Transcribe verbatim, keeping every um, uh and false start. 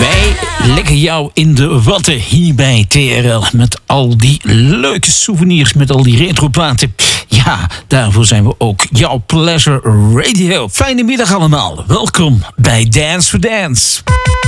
Wij leggen jou in de watten hier bij T R L. Met al die leuke souvenirs, met al die retroplaten. Ja, daarvoor zijn we ook jouw Pleasure Radio. Fijne middag allemaal. Welkom bij Dance for Dance.